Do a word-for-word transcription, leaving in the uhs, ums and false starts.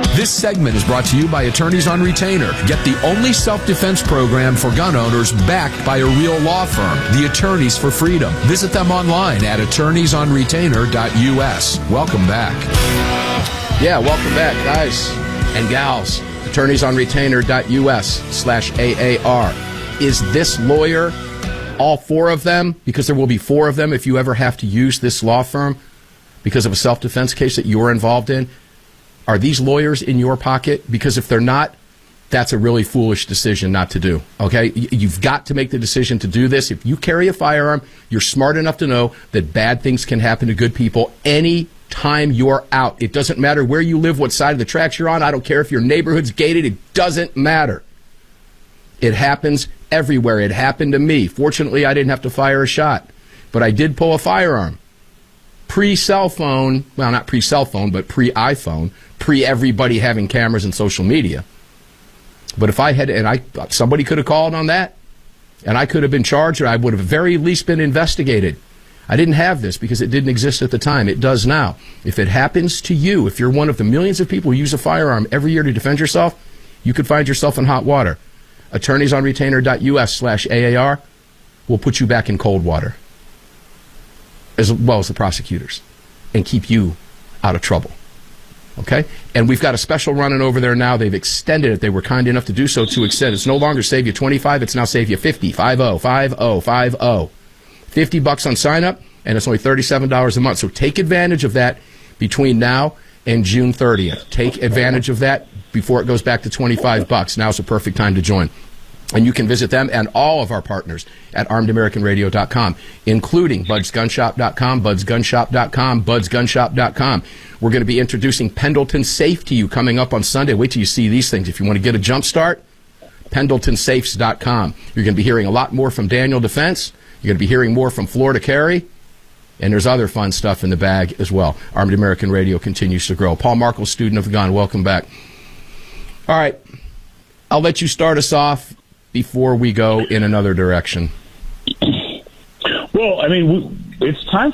This segment is brought to you by Attorneys on Retainer. Get the only self-defense program for gun owners backed by a real law firm, the Attorneys for Freedom. Visit them online at attorneys on retainer dot U S. Welcome back. Yeah, welcome back, guys and gals. attorneys on retainer dot U S slash A A R. Is this lawyer, all four of them, because there will be four of them if you ever have to use this law firm because of a self-defense case that you're involved in, are these lawyers in your pocket? Because if they're not, that's a really foolish decision not to do, okay? You've got to make the decision to do this. If you carry a firearm, you're smart enough to know that bad things can happen to good people any time you're out. It doesn't matter where you live, what side of the tracks you're on. I don't care if your neighborhood's gated. It doesn't matter. It happens everywhere. It happened to me. Fortunately, I didn't have to fire a shot, but I did pull a firearm. Pre-cell phone, well, not pre-cell phone, but pre-iPhone, pre-everybody having cameras and social media. But if I had, and I, somebody could have called on that, and I could have been charged, or I would have very least been investigated. I didn't have this because it didn't exist at the time. It does now. If it happens to you, if you're one of the millions of people who use a firearm every year to defend yourself, you could find yourself in hot water. attorneys on retainer dot U S slash A A R will put you back in cold water, as well as the prosecutors, and keep you out of trouble. Okay? And we've got a special running over there now. They've extended it. They were kind enough to do so to extend. It's no longer save you twenty-five, it's now save you fifty. five oh, five oh, five oh. fifty bucks on sign up, and it's only thirty-seven dollars a month. So take advantage of that between now and June thirtieth. Take advantage of that before it goes back to twenty-five bucks. Now's the perfect time to join. And you can visit them and all of our partners at armed american radio dot com, including buds gun shop dot com, buds gun shop dot com, buds gun shop dot com. We're going to be introducing Pendleton Safe to you coming up on Sunday. Wait till you see these things. If you want to get a jump start, pendleton safes dot com. You're going to be hearing a lot more from Daniel Defense. You're going to be hearing more from Florida Carry. And there's other fun stuff in the bag as well. Armed American Radio continues to grow. Paul Markel, student of the gun, welcome back. All right. I'll let you start us off before we go in another direction. Well, I mean, we, it's time